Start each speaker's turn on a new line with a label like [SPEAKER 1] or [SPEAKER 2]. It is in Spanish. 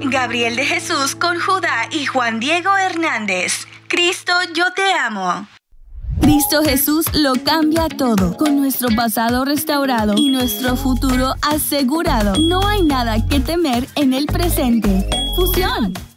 [SPEAKER 1] Gabriel de Jesús con Judá y Juan Diego Hernández. Cristo, yo te amo.
[SPEAKER 2] Cristo Jesús lo cambia todo. Con nuestro pasado restaurado y nuestro futuro asegurado, no hay nada que temer en el presente. Fusión.